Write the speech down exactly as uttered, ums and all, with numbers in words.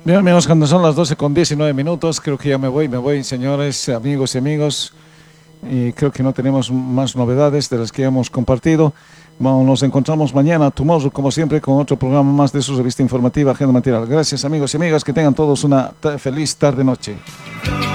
Bien, amigos, cuando son las doce con diecinueve minutos, creo que ya me voy, me voy, señores, amigos y amigos. Y creo que no tenemos más novedades de las que hemos compartido. Bueno, nos encontramos mañana, tomorrow, como siempre, con otro programa más de su revista informativa Agenda Material. Gracias, amigos y amigas, que tengan todos una feliz tarde-noche.